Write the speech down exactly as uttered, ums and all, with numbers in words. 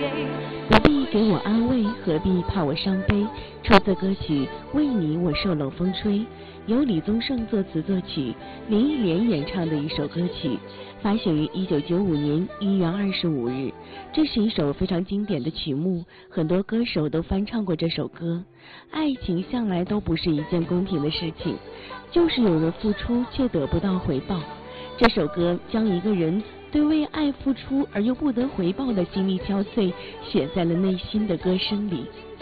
不必给我安慰，何必怕我伤悲。出自歌曲《为你我受冷风吹》，由李宗盛作词作曲，林忆莲演唱的一首歌曲，发行于一九九五年一月二十五日。这是一首非常经典的曲目，很多歌手都翻唱过这首歌。爱情向来都不是一件公平的事情，就是有人付出却得不到回报。这首歌将一个人对为爱付出而又不得回报的心力憔悴写在了内心的歌声里。